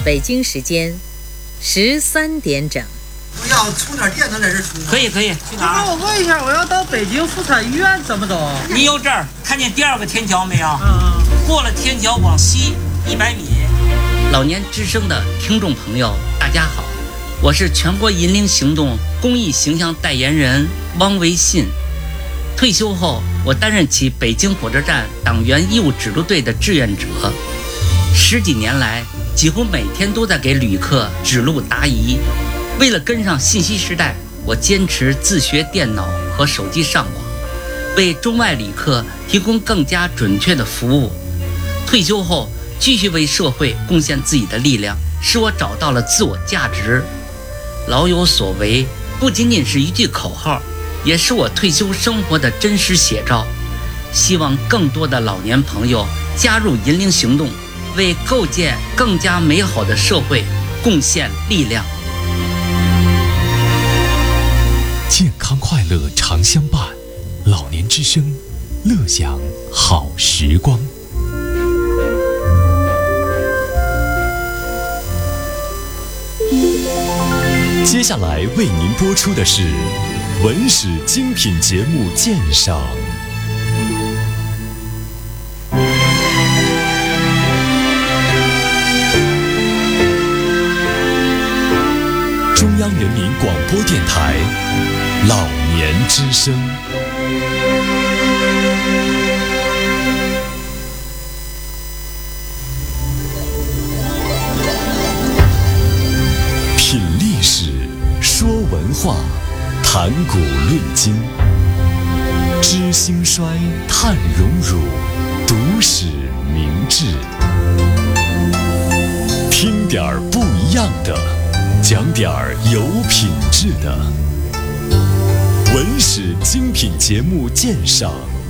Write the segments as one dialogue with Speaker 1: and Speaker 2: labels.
Speaker 1: 北京时间13点整。
Speaker 2: 我要充点电能在这充。
Speaker 3: 可以，去哪儿？
Speaker 4: 我问一下，我要到北京妇产医院怎么走？
Speaker 3: 你有这儿看见第2个天桥没有？过了天桥往西100米。老年之声的听众朋友，大家好，我是全国银龄行动公益形象代言人汪维信。退休后，我担任起北京火车站党员义务指路队的志愿者，10几年来，几乎每天都在给旅客指路答疑。为了跟上信息时代，我坚持自学电脑和手机上网，为中外旅客提供更加准确的服务。退休后，继续为社会贡献自己的力量，使我找到了自我价值。老有所为不仅仅是一句口号，也是我退休生活的真实写照。希望更多的老年朋友加入银龄行动，为构建更加美好的社会贡献力量。
Speaker 5: 健康快乐常相伴，老年之声，乐享好时光。接下来为您播出的是文史精品节目鉴赏。中央人民广播电台老年之声。品历史，说文化，谈古论今，知兴衰，探荣辱，读史明智。听点儿不一样的，讲点儿有品质的。文史精品节目鉴赏。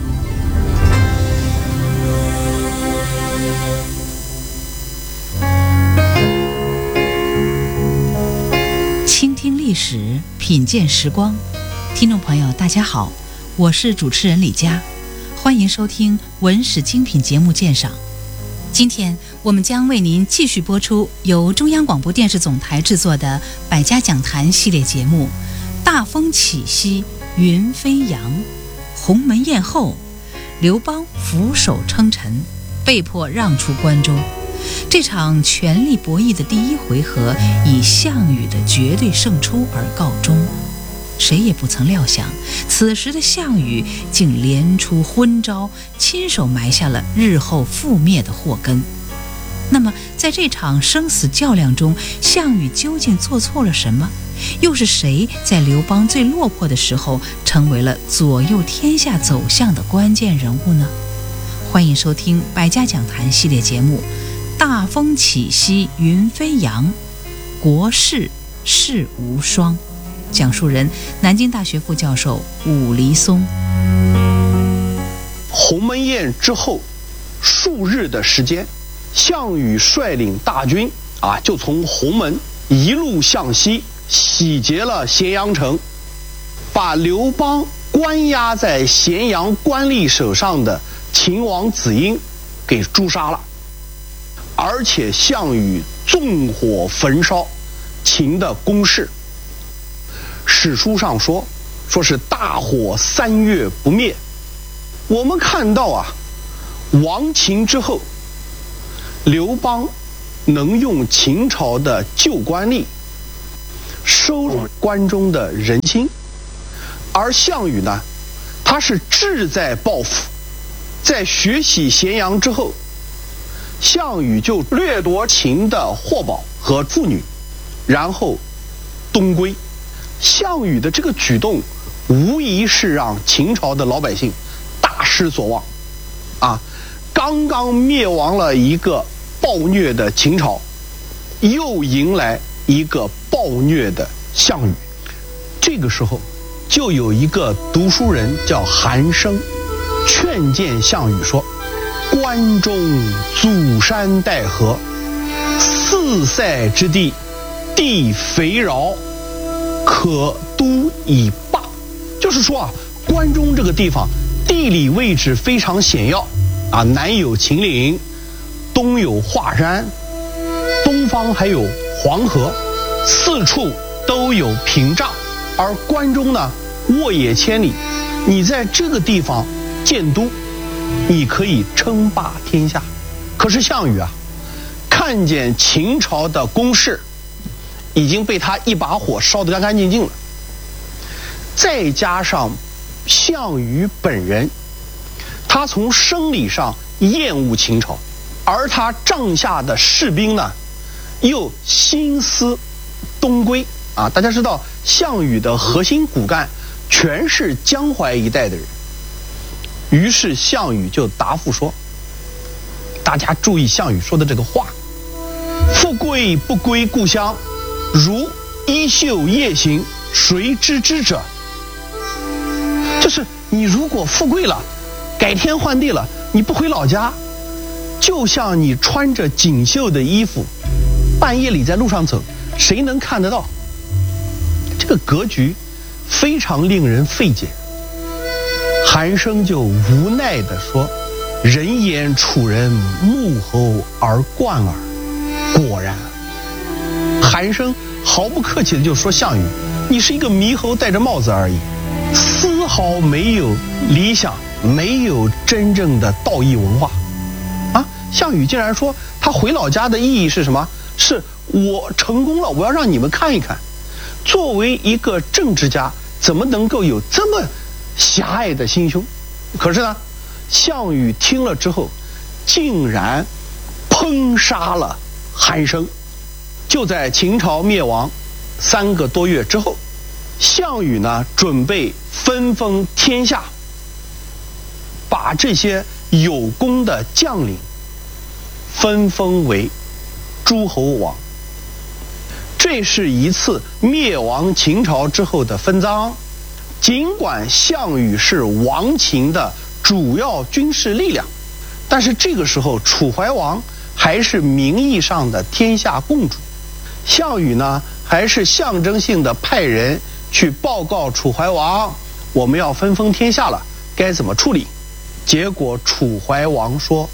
Speaker 6: 倾听历史，品鉴时光。听众朋友大家好，我是主持人李佳，欢迎收听文史精品节目鉴赏。今天我们将为您继续播出由中央广播电视总台制作的百家讲坛系列节目《大风起兮云飞扬》。鸿门宴后，刘邦俯首称臣，被迫让出关中。这场权力博弈的第一回合以项羽的绝对胜出而告终。谁也不曾料想，此时的项羽竟连出昏招，亲手埋下了日后覆灭的祸根。那么在这场生死较量中，项羽究竟做错了什么？又是谁在刘邦最落魄的时候成为了左右天下走向的关键人物呢？欢迎收听百家讲坛系列节目《大风起兮云飞扬，国士世无双》，讲述人南京大学副教授武黎松。
Speaker 7: 鸿门宴之后数日的时间，项羽率领大军就从鸿门一路向西，洗劫了咸阳城，把刘邦关押在咸阳官吏手上的秦王子婴给诛杀了。而且项羽纵火焚烧秦的宫室，史书上说是大火3月不灭。我们看到亡秦之后，刘邦能用秦朝的旧官吏收入关中的人心，而项羽呢，他是志在报复。在血洗咸阳之后，项羽就掠夺秦的货宝和妇女，然后东归。项羽的这个举动无疑是让秦朝的老百姓大失所望刚刚灭亡了一个暴虐的秦朝，又迎来一个暴虐的项羽。这个时候就有一个读书人叫韩生，劝谏项羽说：关中阻山带河，4塞之地，地肥饶，可都以霸。就是说关中这个地方地理位置非常险要南有秦岭，东有华山， 东方还有黄河，四处都有屏障，而关中呢沃野千里，你在这个地方建都，你可以称霸天下。可是项羽啊，看见秦朝的攻势已经被他一把火烧得干干净净了，再加上项羽本人，他从生理上厌恶秦朝，而他帐下的士兵呢又心思东归啊。大家知道项羽的核心骨干全是江淮一带的人，于是项羽就答复说，大家注意项羽说的这个话，富贵不归故乡，如衣袖夜行，谁知之者。就是你如果富贵了，改天换地了，你不回老家，就像你穿着锦绣的衣服半夜里在路上走，谁能看得到？这个格局非常令人费解。韩生就无奈地说，人言楚人目猴而冠耳。果然，韩生毫不客气的就说，项羽你是一个猕猴戴着帽子而已，丝毫没有理想，没有真正的道义文化啊。项羽竟然说他回老家的意义是什么？是我成功了，我要让你们看一看，作为一个政治家怎么能够有这么狭隘的心胸。可是呢，项羽听了之后竟然烹杀了韩生。就在秦朝灭亡3个多月之后，项羽呢准备分封天下，把这些有功的将领分封为诸侯王。这是一次灭亡秦朝之后的分赃。尽管项羽是亡秦的主要军事力量，但是这个时候楚怀王还是名义上的天下共主。项羽呢还是象征性的派人去报告楚怀王，我们要分封天下了，该怎么处理？结果楚怀王说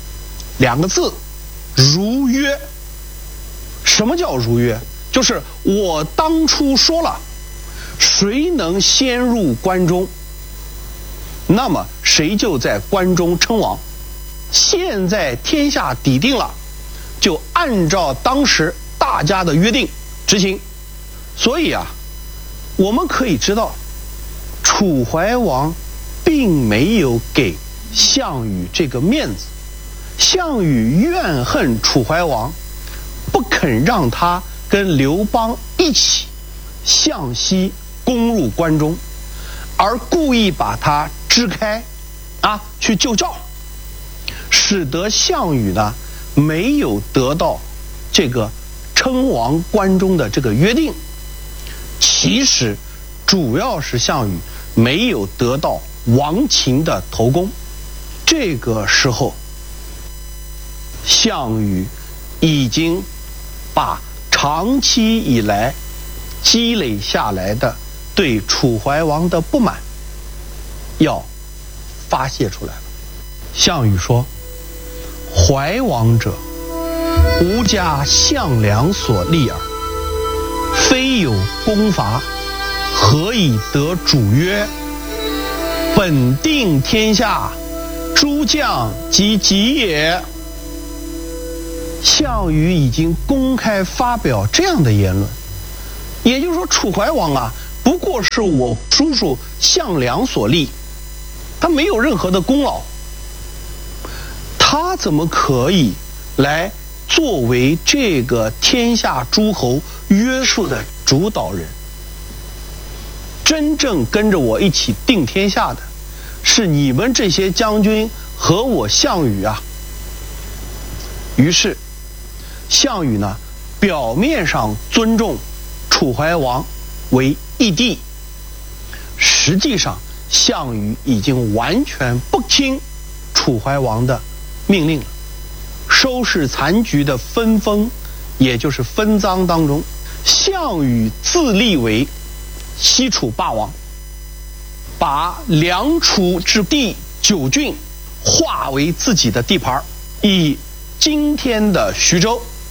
Speaker 7: 2个字，如约。什么叫如约？就是我当初说了，谁能先入关中，那么谁就在关中称王。现在天下底定了，就按照当时大家的约定执行。所以啊，我们可以知道，楚怀王并没有给项羽这个面子。项羽怨恨楚怀王，不肯让他跟刘邦一起向西攻入关中，而故意把他支开去救赵，使得项羽呢没有得到这个称王关中的这个约定。其实主要是项羽没有得到亡秦的头功。这个时候项羽已经把长期以来积累下来的对楚怀王的不满要发泄出来了。项羽说，怀王者，吾家项梁所立耳，非有功伐，何以得主曰？本定天下，诸将及己也。项羽已经公开发表这样的言论，也就是说楚怀王不过是我叔叔项梁所立，他没有任何的功劳，他怎么可以来作为这个天下诸侯约束的主导人？真正跟着我一起定天下的是你们这些将军和我项羽啊。于是项羽呢表面上尊重楚怀王为义帝，实际上项羽已经完全不听楚怀王的命令了。收拾残局的分封，也就是分赃当中，项羽自立为西楚霸王，把梁楚之地9郡划为自己的地盘，以今天的徐州、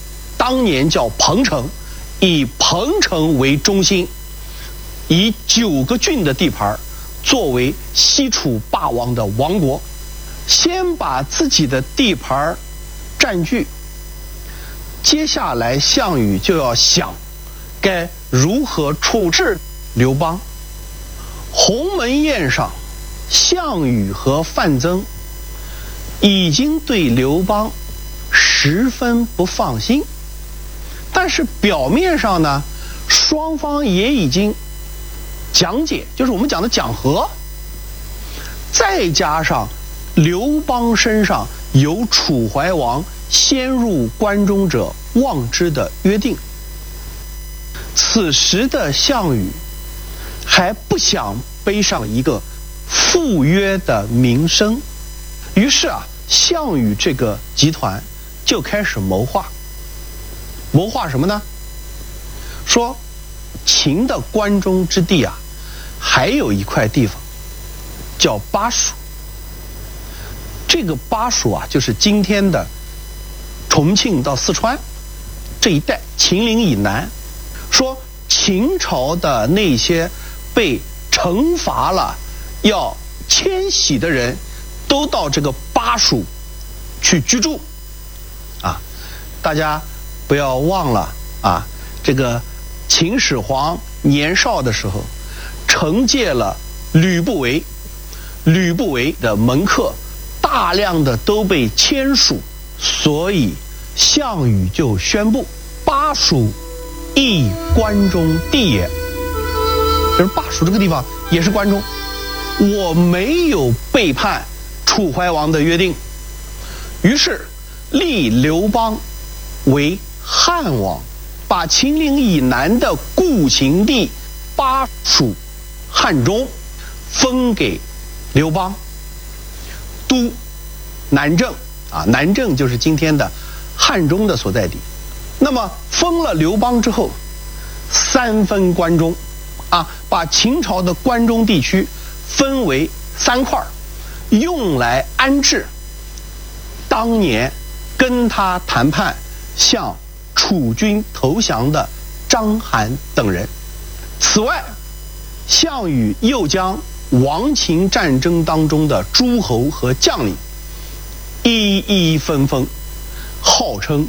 Speaker 7: 当年叫彭城，以彭城为中心，以9个郡的地盘作为西楚霸王的王国，先把自己的地盘占据，接下来项羽就要想该如何处置刘邦。鸿门宴上，项羽和范增已经对刘邦十分不放心，但是表面上呢，双方也已经讲解，就是我们讲的讲和，再加上刘邦身上有楚怀王先入关中者望之的约定，此时的项羽还不想背上一个赴约的名声，于是项羽这个集团就开始谋划。谋划什么呢？说秦的关中之地还有一块地方叫巴蜀。这个巴蜀就是今天的重庆到四川这一带，秦岭以南。说秦朝的那些被惩罚了要迁徙的人都到这个巴蜀去居住大家不要忘了这个秦始皇年少的时候惩戒了吕不韦，吕不韦的门客大量的都被迁属，所以项羽就宣布巴蜀亦关中地也，就是巴蜀这个地方也是关中，我没有背叛楚怀王的约定，于是立刘邦为汉王，把秦岭以南的故秦地巴蜀汉中分给刘邦，都南郑南郑就是今天的汉中的所在地。那么封了刘邦之后，三分关中把秦朝的关中地区分为3块，用来安置当年跟他谈判向楚军投降的章邯等人。此外，项羽又将亡秦战争当中的诸侯和将领一一分封，号称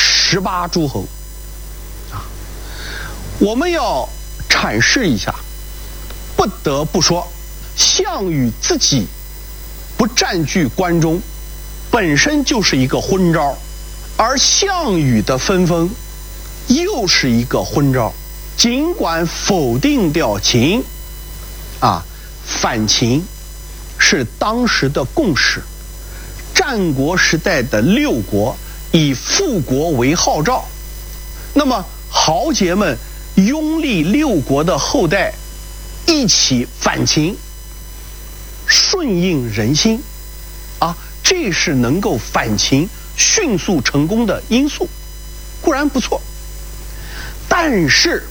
Speaker 7: 18诸侯我们要阐释一下，不得不说项羽自己不占据关中本身就是一个昏招，而项羽的分封又是一个昏招。尽管否定掉秦反秦是当时的共识，战国时代的6国以复国为号召，那么豪杰们拥立6国的后代一起反秦，顺应人心这是能够反秦迅速成功的因素，固然不错，但是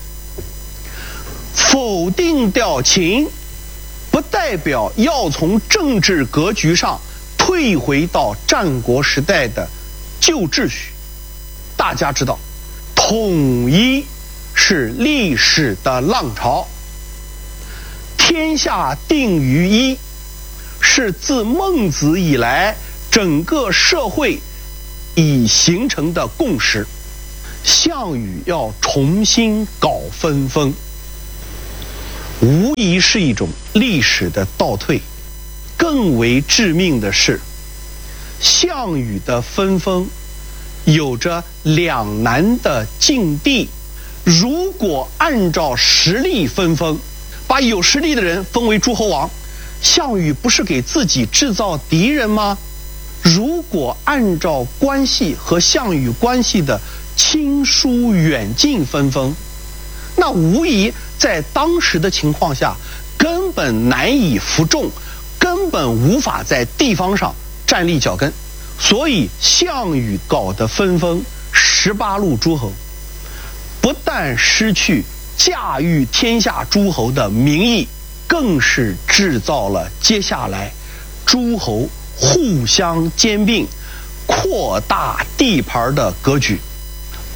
Speaker 7: 否定掉秦不代表要从政治格局上退回到战国时代的旧秩序。大家知道，统一是历史的浪潮，天下定于一是自孟子以来整个社会已形成的共识。项羽要重新搞分封，无疑是一种历史的倒退。更为致命的是，项羽的分封有着两难的境地。如果按照实力分封，把有实力的人封为诸侯王，项羽不是给自己制造敌人吗？如果按照关系和项羽关系的亲疏远近分封，那无疑在当时的情况下根本难以服众，根本无法在地方上站立脚跟。所以项羽搞的分封18路诸侯，不但失去驾驭天下诸侯的名义，更是制造了接下来诸侯互相兼并、扩大地盘的格局。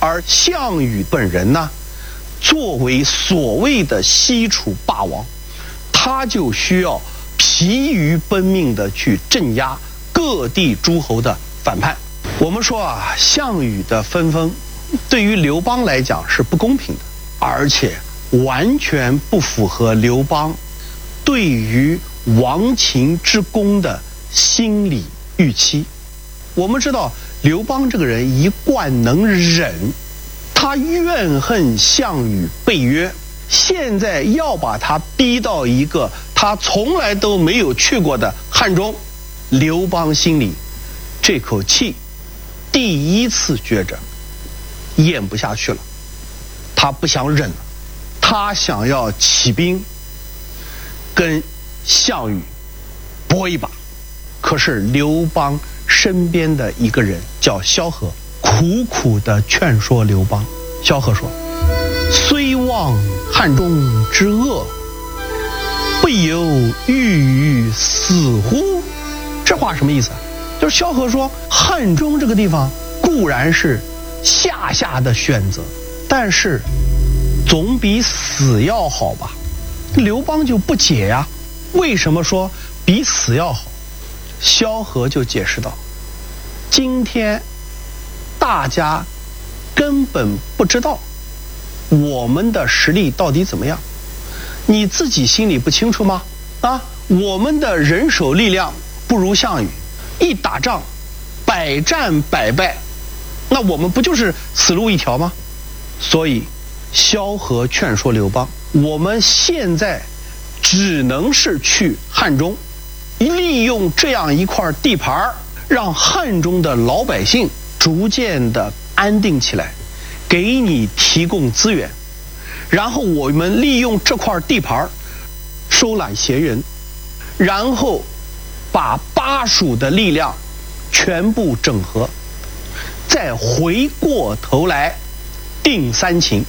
Speaker 7: 而项羽本人呢，作为所谓的西楚霸王，他就需要疲于奔命的去镇压各地诸侯的反叛。我们说啊，项羽的分封对于刘邦来讲是不公平的，而且完全不符合刘邦对于亡秦之功的心理预期。我们知道刘邦这个人一贯能忍，他怨恨项羽背约，现在要把他逼到一个他从来都没有去过的汉中，刘邦心里这口气第一次觉着咽不下去了，他不想忍了，他想要起兵跟项羽搏一把。可是刘邦身边的一个人叫萧何，苦苦地劝说刘邦。萧何说：虽望汉中之恶，不由欲死乎？这话什么意思啊？就是萧何说，汉中这个地方固然是下的选择，但是总比死要好吧？刘邦就不解呀，为什么说比死要好？萧何就解释道：今天大家根本不知道我们的实力到底怎么样，你自己心里不清楚吗？我们的人手力量不如项羽，一打仗百战百败，那我们不就是死路一条吗？所以萧何劝说刘邦，我们现在只能是去汉中，利用这样一块地盘，让汉中的老百姓逐渐的安定起来，给你提供资源，然后我们利用这块地盘收揽贤人，然后把巴蜀的力量全部整合，再回过头来定三秦，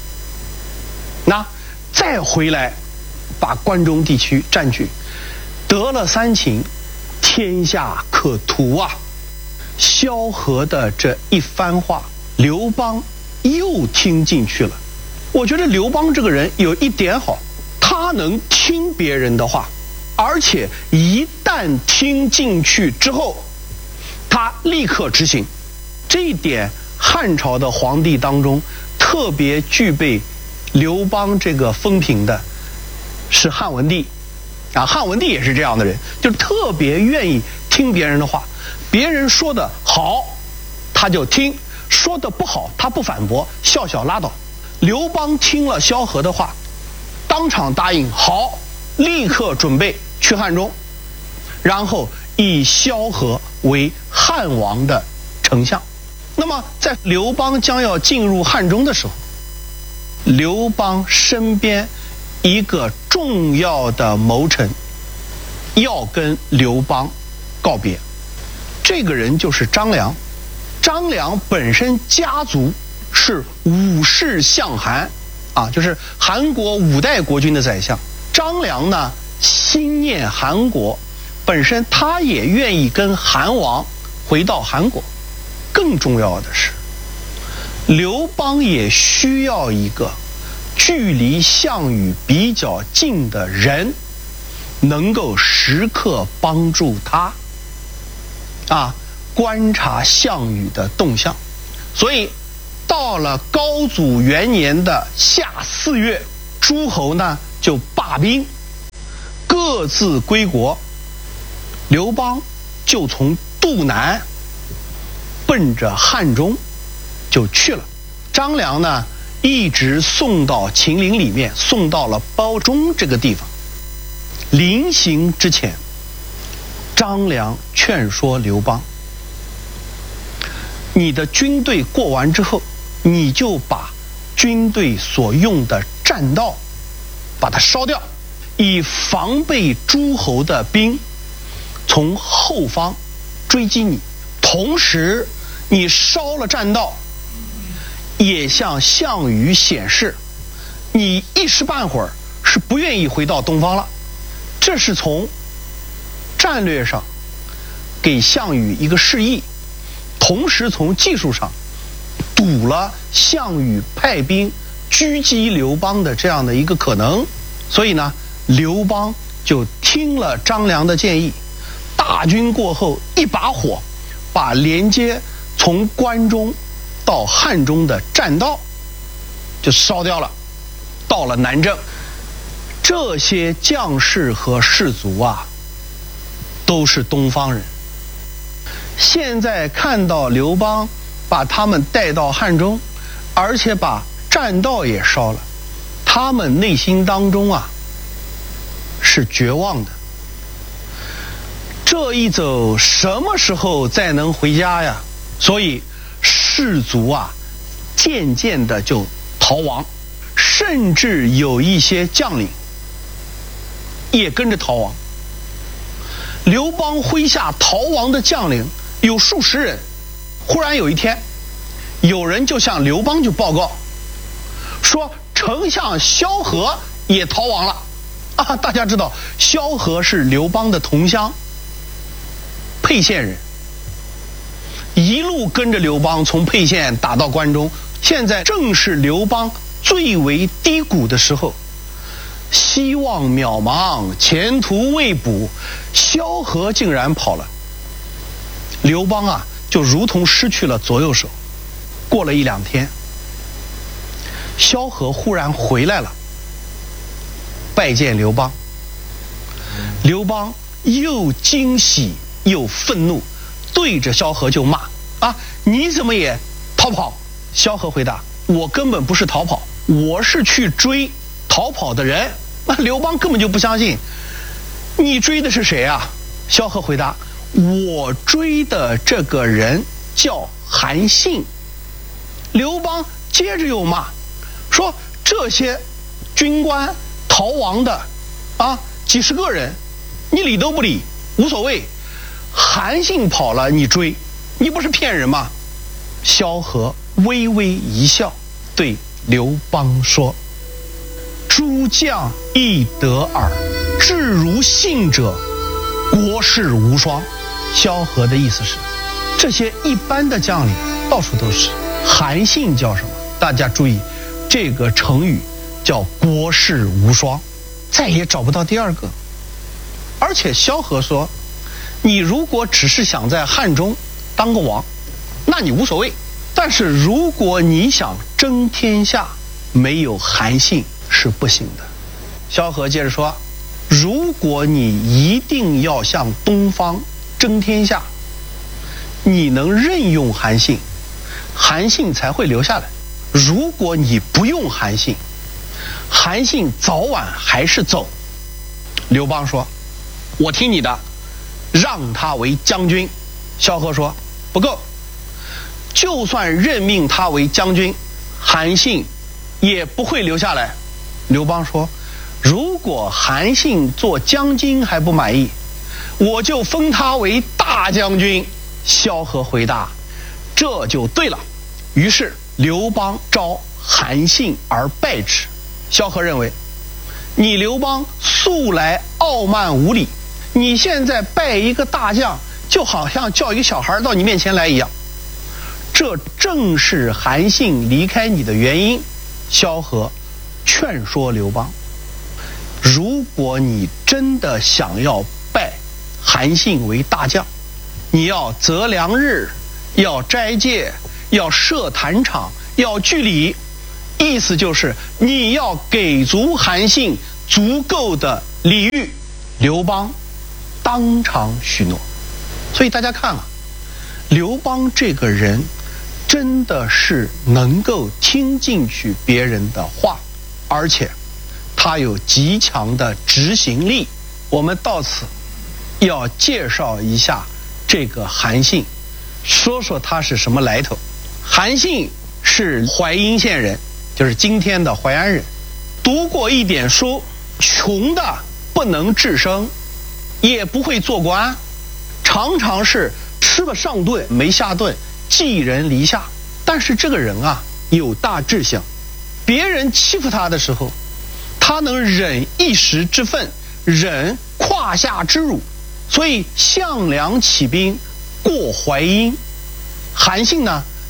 Speaker 7: 再回来把关中地区占据，得了三秦，天下可图啊！萧何的这一番话，刘邦又听进去了。我觉得刘邦这个人有一点好，他能听别人的话，而且一旦听进去之后，他立刻执行。这一点汉朝的皇帝当中特别具备刘邦这个风评的是汉文帝汉文帝也是这样的人，就是特别愿意听别人的话，别人说的好他就听，说的不好他不反驳，笑笑拉倒。刘邦听了萧何的话，当场答应好，立刻准备去汉中，然后以萧何为汉王的丞相。那么在刘邦将要进入汉中的时候，刘邦身边一个重要的谋臣要跟刘邦告别，这个人就是张良。张良本身家族是武士项韩就是韩国5代国君的宰相。张良呢心念韩国，本身他也愿意跟韩王回到韩国。更重要的是，刘邦也需要一个距离项羽比较近的人，能够时刻帮助他观察项羽的动向。所以到了高祖元年的夏4月，诸侯呢就罢兵，各自归国。刘邦就从杜南奔着汉中就去了。张良呢一直送到秦岭里面，送到了褒中这个地方。临行之前，张良劝说刘邦，你的军队过完之后，你就把军队所用的栈道把它烧掉，以防备诸侯的兵从后方追击你。同时你烧了栈道，也向项羽显示你一时半会儿是不愿意回到东方了。这是从战略上给项羽一个示意，同时从技术上堵了项羽派兵狙击刘邦的这样的一个可能。所以呢，刘邦就听了张良的建议，大军过后一把火把连接从关中到汉中的栈道就烧掉了，到了南郑。这些将士和士卒啊，都是东方人。现在看到刘邦把他们带到汉中，而且把栈道也烧了，他们内心当中啊是绝望的。这一走什么时候再能回家呀？所以士卒啊渐渐的就逃亡，甚至有一些将领也跟着逃亡。刘邦麾下逃亡的将领有数十人。忽然有一天，有人就向刘邦就报告说，丞相萧何也逃亡了啊！大家知道，萧何是刘邦的同乡，沛县人，一路跟着刘邦从沛县打到关中。现在正是刘邦最为低谷的时候，希望渺茫，前途未卜，萧何竟然跑了。刘邦啊，就如同失去了左右手。过了1-2天，萧何忽然回来了，拜见刘邦。刘邦又惊喜又愤怒，对着萧何就骂啊，你怎么也逃跑？萧何回答，我根本不是逃跑，我是去追逃跑的人。那刘邦根本就不相信，你追的是谁啊？萧何回答，我追的这个人叫韩信。刘邦接着又骂，说这些军官逃亡的啊，几十个人，你理都不理，无所谓。韩信跑了你追，你不是骗人吗？萧何微微一笑，对刘邦说，诸将亦得耳，至如信者，国士无双。萧何的意思是，这些一般的将领到处都是，韩信叫什么？大家注意，这个成语叫国士无双，再也找不到第二个。而且萧何说，你如果只是想在汉中当个王，那你无所谓，但是如果你想争天下，没有韩信是不行的。萧何接着说，如果你一定要向东方争天下，你能任用韩信，韩信才会留下来。如果你不用韩信，韩信早晚还是走。刘邦说，我听你的，让他为将军。萧何说，不够，就算任命他为将军，韩信也不会留下来。刘邦说，如果韩信做将军还不满意，我就封他为大将军。萧何回答，这就对了。于是刘邦召韩信而拜之。萧何认为，你刘邦素来傲慢无礼，你现在拜一个大将，就好像叫一个小孩到你面前来一样，这正是韩信离开你的原因。萧何劝说刘邦，如果你真的想要拜韩信为大将，你要择良日，要斋戒，要设坛场，要据礼，意思就是你要给足韩信足够的礼遇。刘邦当场许诺。所以大家看啊，刘邦这个人真的是能够听进去别人的话，而且他有极强的执行力。我们到此要介绍一下这个韩信，说说他是什么来头。韩信是淮阴县人，就是今天的淮安人，读过一点书，穷的不能治生，也不会做官，常常是吃了上顿没下顿，寄人篱下。但是这个人啊，有大志向，别人欺负他的时候，他能忍一时之愤，忍胯下之辱。所以项梁起兵过淮阴，韩信呢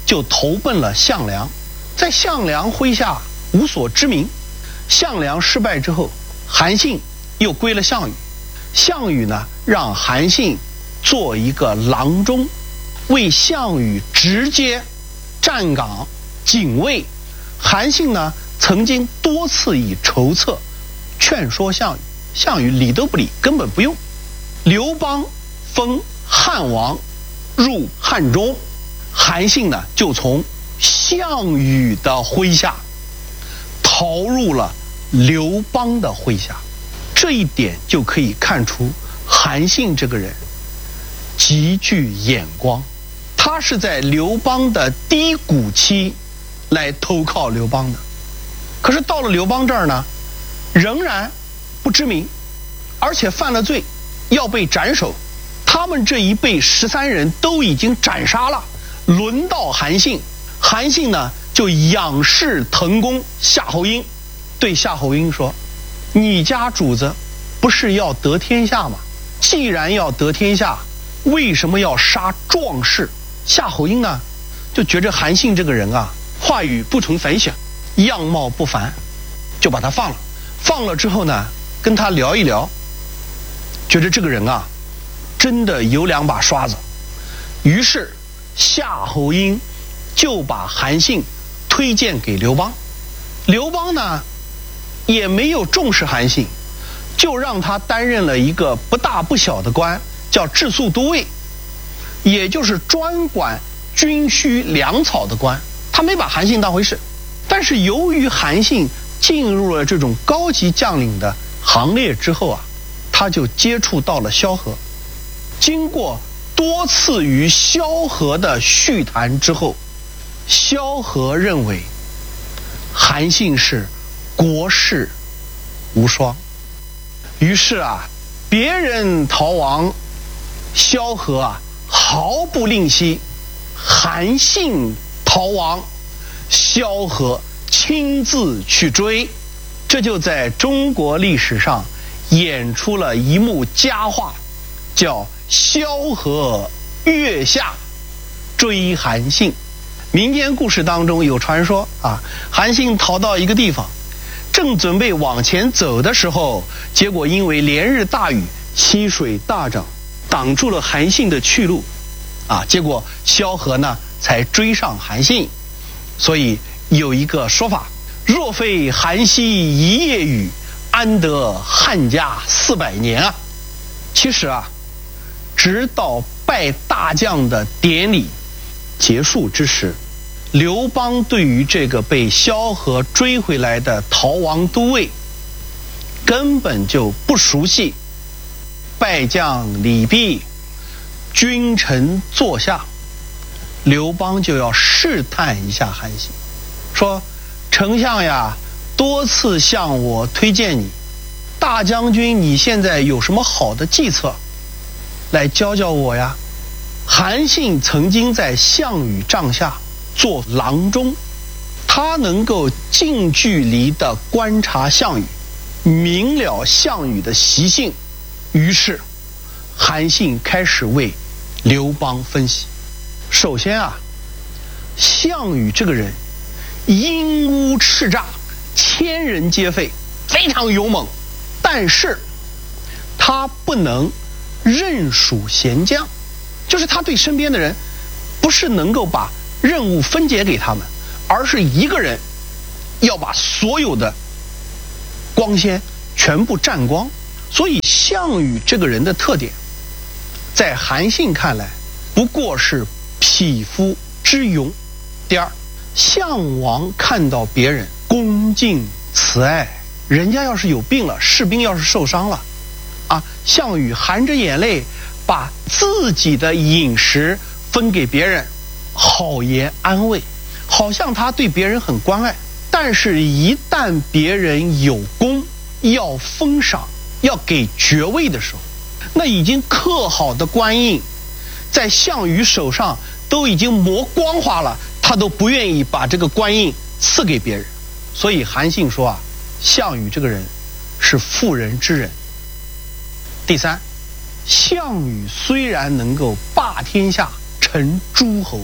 Speaker 7: 就投奔了项梁，在项梁麾下无所知名。项梁失败之后，韩信又归了项羽。项羽呢，让韩信做一个郎中，为项羽直接站岗警卫。韩信呢，曾经多次以筹策劝说项羽，项羽理都不理，根本不用。刘邦封汉王，入汉中，韩信呢就从项羽的麾下逃入了刘邦的麾下。这一点就可以看出韩信这个人极具眼光，他是在刘邦的低谷期来投靠刘邦的，可是到了刘邦这儿呢，仍然不知名，而且犯了罪，要被斩首。他们这一辈13人都已经斩杀了，轮到韩信。韩信呢，就仰视滕公夏侯婴，对夏侯婴说：“你家主子不是要得天下吗？既然要得天下，为什么要杀壮士？”夏侯婴呢，就觉着韩信这个人啊，话语不同凡响，样貌不凡，就把他放了。放了之后呢，跟他聊一聊，觉得这个人啊，真的有2把刷子。于是夏侯婴就把韩信推荐给刘邦。刘邦呢，也没有重视韩信，就让他担任了一个不大不小的官，叫治粟都尉，也就是专管军需粮草的官。他没把韩信当回事。但是由于韩信进入了这种高级将领的行列之后啊，他就接触到了萧何。经过多次与萧何的叙谈之后，萧何认为韩信是国士无双。于是啊，别人逃亡，萧何啊毫不吝惜；韩信逃亡，萧何亲自去追。这就在中国历史上演出了一幕佳话，叫萧何月下追韩信。民间故事当中有传说啊，韩信逃到一个地方，正准备往前走的时候，结果因为连日大雨，溪水大涨，挡住了韩信的去路啊，结果萧何呢才追上韩信。所以有一个说法，若非韩熙一夜雨，安得汉家400年啊。其实啊，直到拜大将的典礼结束之时，刘邦对于这个被萧何追回来的逃亡都尉根本就不熟悉。拜将礼毕，君臣坐下，刘邦就要试探一下韩信，说：“丞相呀，多次向我推荐你，大将军你现在有什么好的计策，来教教我呀？”韩信曾经在项羽帐下做郎中，他能够近距离地观察项羽，明了项羽的习性。于是韩信开始为刘邦分析。首先啊，项羽这个人阴污叱咤，千人皆废，非常勇猛，但是他不能任属贤将，就是他对身边的人不是能够把任务分解给他们，而是一个人要把所有的光鲜全部占光。所以项羽这个人的特点，在韩信看来不过是匹夫之勇。第二，项王看到别人恭敬慈爱，人家要是有病了，士兵要是受伤了啊，项羽含着眼泪把自己的饮食分给别人，好言安慰，好像他对别人很关爱。但是一旦别人有功，要封赏，要给爵位的时候，那已经刻好的官印在项羽手上都已经磨光滑了，他都不愿意把这个官印赐给别人。所以韩信说啊，项羽这个人是妇人之仁。第三，项羽虽然能够霸天下，成诸侯，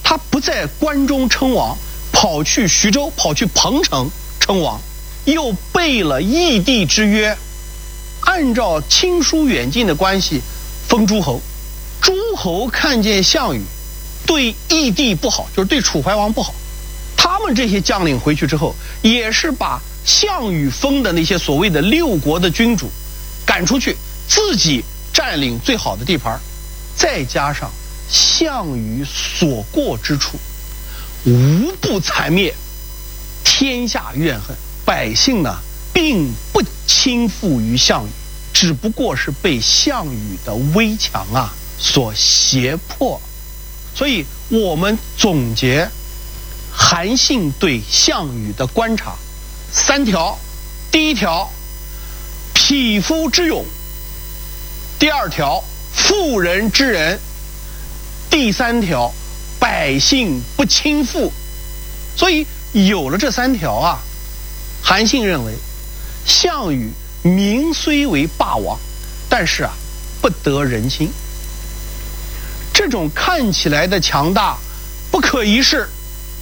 Speaker 7: 他不在关中称王，跑去徐州，跑去彭城称王，又背了义帝之约，按照亲疏远近的关系封诸侯。诸侯看见项羽对义帝不好，就是对楚怀王不好，他们这些将领回去之后，也是把项羽封的那些所谓的六国的君主赶出去，自己占领最好的地盘，再加上项羽所过之处无不残灭，天下怨恨。百姓呢并不倾覆于项羽，只不过是被项羽的威强所胁迫。所以我们总结韩信对项羽的观察3条：第1条，匹夫之勇；第2条，妇人之仁；第3条，百姓不倾覆。所以有了这3条韩信认为项羽名虽为霸王，但是不得人心。这种看起来的强大不可一世，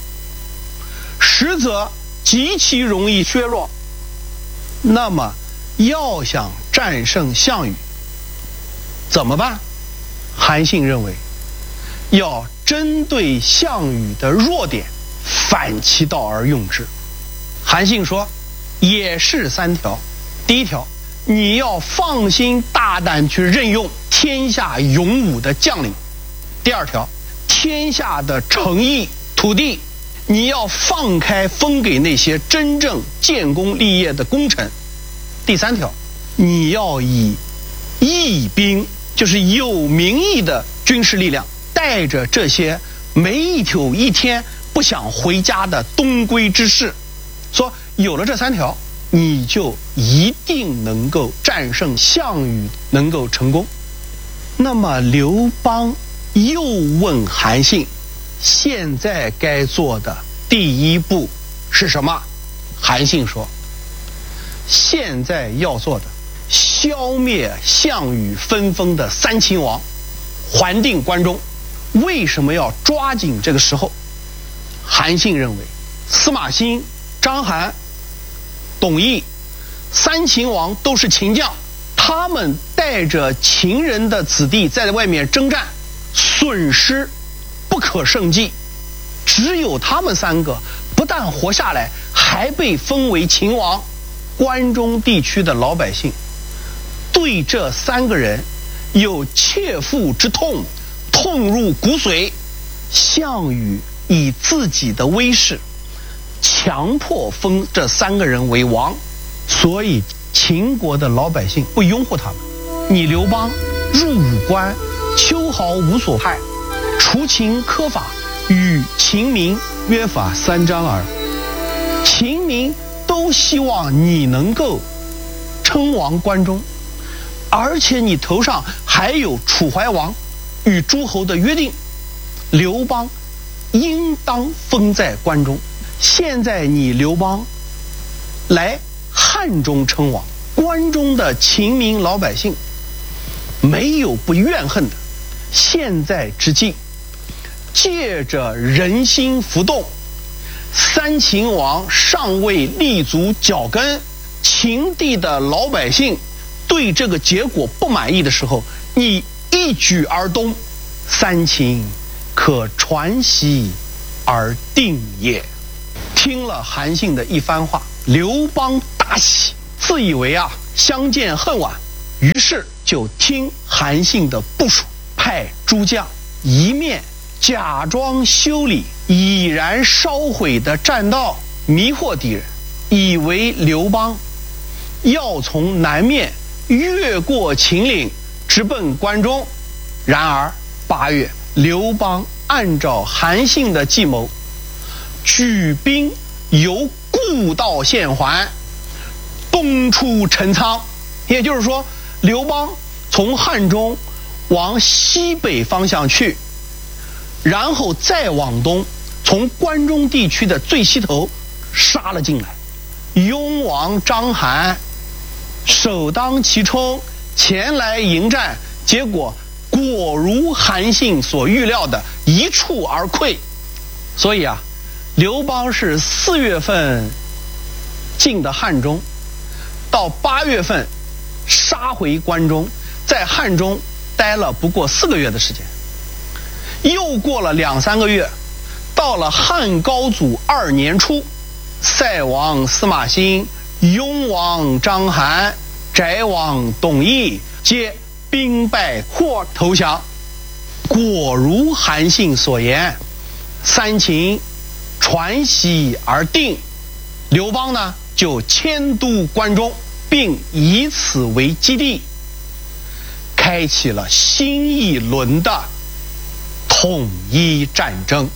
Speaker 7: 实则极其容易削弱。那么要想战胜项羽怎么办？韩信认为要针对项羽的弱点，反其道而用之。韩信说也是3条。第1条，你要放心大胆去任用天下勇武的将领。第2条，天下的城邑土地你要放开分给那些真正建功立业的功臣。第3条，你要以义兵，就是有名义的军事力量，带着这些没有一天不想回家的东归之士。说有了这3条，你就一定能够战胜项羽，能够成功。那么刘邦又问韩信，现在该做的第1步是什么？韩信说，现在要做的，消灭项羽分封的3秦王，还定关中。为什么要抓紧这个时候？韩信认为司马欣、章邯、董翳3秦王都是秦将，他们带着秦人的子弟在外面征战，损失不可胜计。只有他们3个不但活下来，还被封为秦王。关中地区的老百姓对这3个人有切肤之痛，痛入骨髓。项羽以自己的威势强迫封这3个人为王，所以秦国的老百姓不拥护他们。你刘邦入武关，秋毫无所害，除秦苛法，与秦民约法3章耳。秦民都希望你能够称王关中，而且你头上还有楚怀王与诸侯的约定，刘邦应当封在关中。现在你刘邦来汉中称王，关中的秦民老百姓没有不怨恨的。现在之计，借着人心浮动，3秦王尚未立足脚跟，秦地的老百姓对这个结果不满意的时候，你一举而东，3秦可传习而定也。听了韩信的一番话，刘邦大喜，自以为相见恨晚，于是就听韩信的部署，派诸将一面假装修理已然烧毁的栈道，迷惑敌人，以为刘邦要从南面越过秦岭直奔关中。然而8月，刘邦按照韩信的计谋，举兵由故道县还，东出陈仓。也就是说，刘邦从汉中往西北方向去，然后再往东，从关中地区的最西头杀了进来。雍王章邯首当其冲前来迎战，结果果如韩信所预料的一触而溃， 所以啊，刘邦是4月份进的汉中，到8月份杀回关中，在汉中待了不过4个月的时间。又过了2、3个月，到了汉高祖2年初，塞王司马欣、雍王章邯、翟王董翳皆兵败或投降。果如韩信所言，三秦传习而定，刘邦呢就迁都关中，并以此为基地，开启了新一轮的统一战争。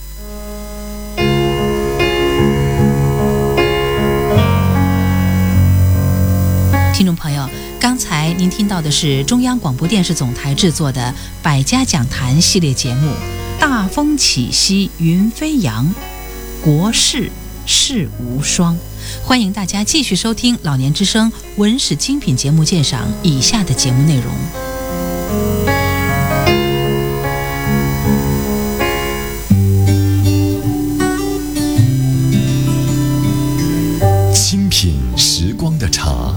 Speaker 6: 听众朋友，刚才您听到的是中央广播电视总台制作的百家讲坛系列节目《大风起兮云飞扬，国事事无双》。欢迎大家继续收听老年之声文史精品节目鉴赏以下的节目内容。
Speaker 5: 清品时光的茶，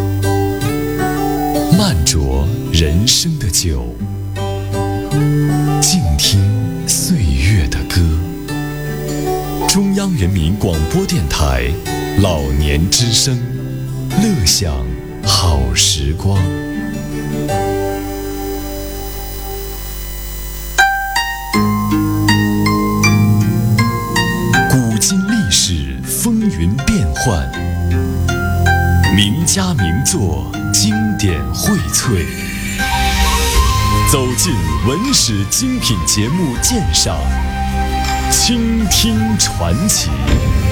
Speaker 5: 慢酌人生的酒，静听岁月的歌。中央人民广播电台老年之声，乐享好时光。古今历史风云变幻，名家名作经典荟萃，走进文史精品节目鉴赏，倾听传奇。